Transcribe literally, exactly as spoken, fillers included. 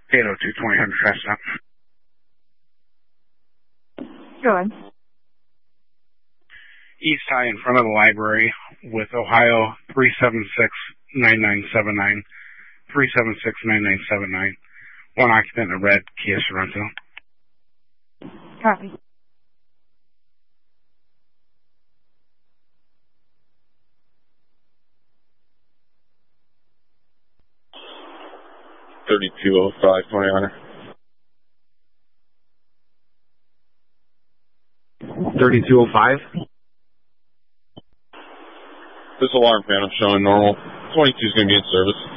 eight oh two twenty hundred traffic stop. Go ahead. East High in front of the library with Ohio three seven six nine nine seven nine. three seven six nine nine seven nine. One occupant in a red Kia Sorento. Copy. thirty-two oh five, twenty Hunter. thirty-two oh five? This alarm panel showing normal. twenty-two is going to be in service.